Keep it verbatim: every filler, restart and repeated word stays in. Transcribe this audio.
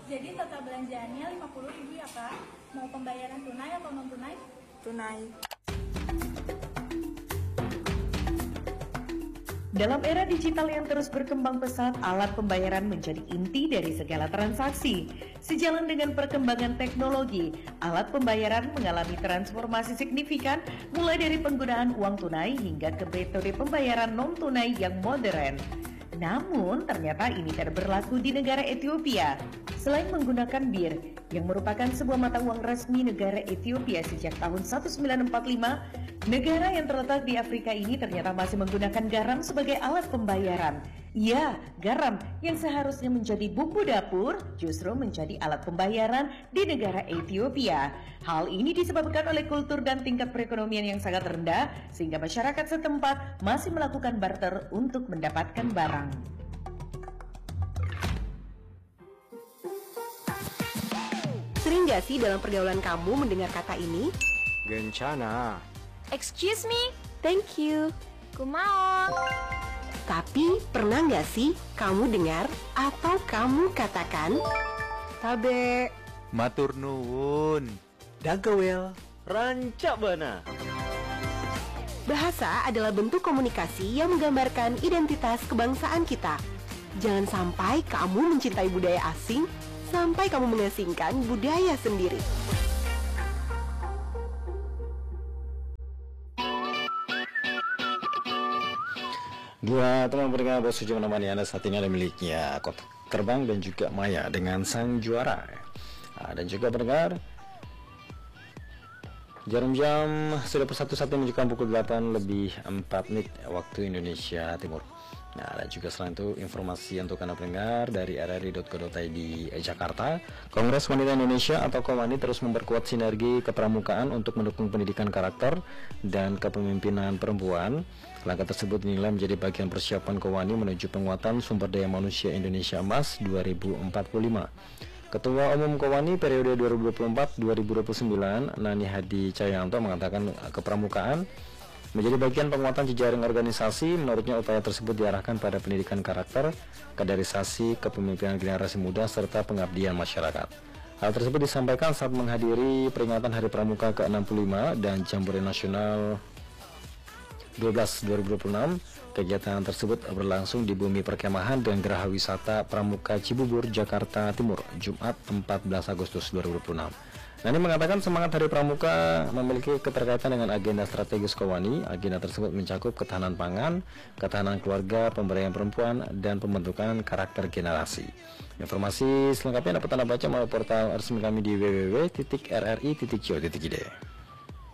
Jadi total belanjaannya lima puluh ribu ya Kak. Mau pembayaran tunai atau non tunai? Tunai. Dalam era digital yang terus berkembang pesat, alat pembayaran menjadi inti dari segala transaksi. Sejalan dengan perkembangan teknologi, alat pembayaran mengalami transformasi signifikan mulai dari penggunaan uang tunai hingga ke metode pembayaran non-tunai yang modern. Namun, ternyata ini tidak berlaku di negara Ethiopia. Selain menggunakan bir, yang merupakan sebuah mata uang resmi negara Ethiopia sejak tahun seribu sembilan ratus empat puluh lima, negara yang terletak di Afrika ini ternyata masih menggunakan garam sebagai alat pembayaran. Ya, garam yang seharusnya menjadi bumbu dapur justru menjadi alat pembayaran di negara Ethiopia. Hal ini disebabkan oleh kultur dan tingkat perekonomian yang sangat rendah sehingga masyarakat setempat masih melakukan barter untuk mendapatkan barang. Sering gak sih dalam pergaulan kamu mendengar kata ini? Gencana. Excuse me, thank you, kumaon. Tapi pernah gak sih kamu dengar atau kamu katakan Tabe. Matur nuwun. Dagawel. Rancak bana. Bahasa adalah bentuk komunikasi yang menggambarkan identitas kebangsaan kita. Jangan sampai kamu mencintai budaya asing sampai kamu mengasingkan budaya sendiri. Dua teman pendengar bersuju menemani Anda saat ini ada miliknya Kotak Terbang dan juga Maya dengan Sang Juara. Nah, dan juga pendengar, jarum jam sudah persatu satu menunjukkan pukul delapan lebih empat menit waktu Indonesia Timur. Nah, dan juga selain itu informasi untuk Anda pendengar dari r r i dot co dot i d Jakarta. Kongres Wanita Indonesia atau KOWANI terus memperkuat sinergi kepramukaan untuk mendukung pendidikan karakter dan kepemimpinan perempuan. Langkah tersebut dinilai menjadi bagian persiapan KOWANI menuju penguatan sumber daya manusia Indonesia Emas dua ribu empat puluh lima. Ketua Umum KOWANI periode dua ribu dua puluh empat sampai dua ribu dua puluh sembilan, Nani Hadi Cahyanto mengatakan kepramukaan menjadi bagian penguatan jejaring organisasi. Menurutnya upaya tersebut diarahkan pada pendidikan karakter, kaderisasi, kepemimpinan generasi muda, serta pengabdian masyarakat. Hal tersebut disampaikan saat menghadiri peringatan Hari Pramuka ke enam puluh lima dan Jambore Nasional dua belas dua ribu dua puluh enam. Kegiatan tersebut berlangsung di Bumi Perkemahan dan Geraha Wisata Pramuka Cibubur, Jakarta Timur, Jumat empat belas Agustus dua ribu dua puluh enam. Nani mengatakan semangat Hari Pramuka memiliki keterkaitan dengan agenda strategis KOWANI. Agenda tersebut mencakup ketahanan pangan, ketahanan keluarga, pemberdayaan perempuan, dan pembentukan karakter generasi. Informasi selengkapnya dapat Anda baca melalui portal resmi kami di w w w titik r r i titik co titik i d.